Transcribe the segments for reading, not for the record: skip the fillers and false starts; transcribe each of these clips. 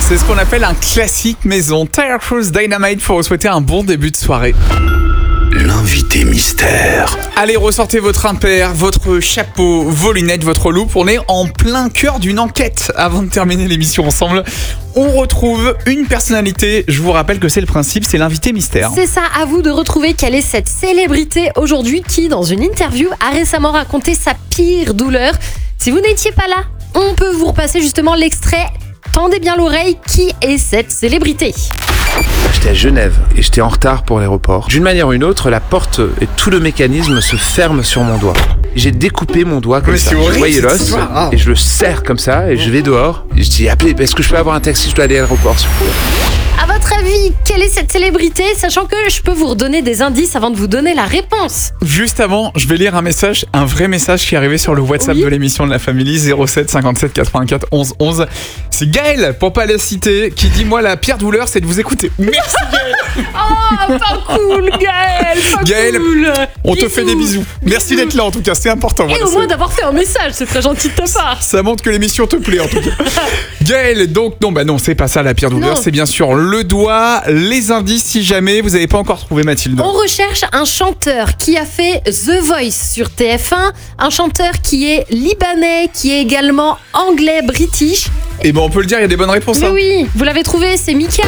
C'est ce qu'on appelle un classique maison. Tyler Cruise Dynamite pour vous souhaiter un bon début de soirée. L'invité mystère. Allez, ressortez votre impair, votre chapeau, vos lunettes, votre loupe. On est en plein cœur d'une enquête. Avant de terminer l'émission ensemble, on retrouve une personnalité. Je vous rappelle que c'est le principe, c'est l'invité mystère. C'est ça, à vous de retrouver quelle est cette célébrité aujourd'hui qui, dans une interview, a récemment raconté sa pire douleur. Si vous n'étiez pas là, on peut vous repasser justement l'extrait. Tendez bien l'oreille, qui est cette célébrité ? J'étais à Genève et j'étais en retard pour l'aéroport. D'une manière ou une autre, la porte et tout le mécanisme se ferment sur mon doigt. J'ai découpé mon doigt comme ça. Je voyais l'os et je le serre comme ça et je vais dehors. Et je dis, appelez, est-ce que je peux avoir un taxi? Je dois aller à l'aéroport, s'il vous plaît. À votre avis, quelle est cette célébrité ? Sachant que je peux vous redonner des indices avant de vous donner la réponse. Juste avant, je vais lire un vrai message qui est arrivé sur le WhatsApp de l'émission de la Family, 07 57 84 11 11. C'est Gaël, pour pas la citer, qui dit, moi la pire douleur c'est de vous écouter. Merci Gaël. Oh, pas cool, Gaël, pas Gaël, cool. on te fait des bisous. Merci d'être là en tout cas, c'est important. Et au moins d'avoir fait un message, c'est très gentil de ta part. Ça montre que l'émission te plaît en tout cas. Gaël, donc non, c'est pas ça la pire douleur, c'est bien sûr le doigt. Les indices si jamais vous n'avez pas encore trouvé Mathilde. On recherche un chanteur qui a fait The Voice sur TF1, un chanteur qui est libanais, qui est également anglais, british. Et on peut le dire, il y a des bonnes réponses. Mais oui, vous l'avez trouvé, c'est Mika.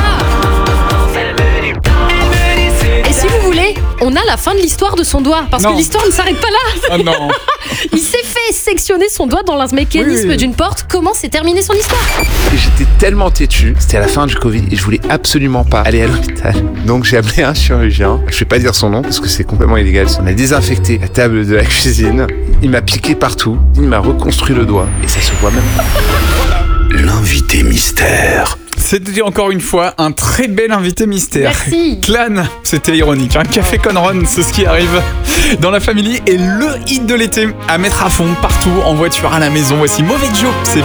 Et si vous voulez, on a la fin de l'histoire de son doigt, parce que l'histoire ne s'arrête pas là. Oh non. Il s'est fait sectionner son doigt dans un mécanisme d'une porte. Comment s'est terminée son histoire ? Et j'étais tellement têtu, c'était à la fin du Covid et je voulais absolument pas aller à l'hôpital. Donc j'ai appelé un chirurgien, je vais pas dire son nom parce que c'est complètement illégal. On a désinfecté la table de la cuisine, il m'a piqué partout, il m'a reconstruit le doigt et ça se voit même pas. L'invité mystère. C'était encore une fois un très bel invité mystère. Merci. Clan, c'était ironique. Un café Conron, c'est ce qui arrive dans la Family et le hit de l'été à mettre à fond partout en voiture, à la maison. Voici Mauvais Joe, c'est